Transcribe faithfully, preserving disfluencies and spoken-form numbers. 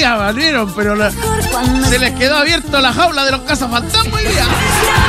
día, valieron, pero la, se les quedó abierto la jaula de los cazafantasmas hoy día.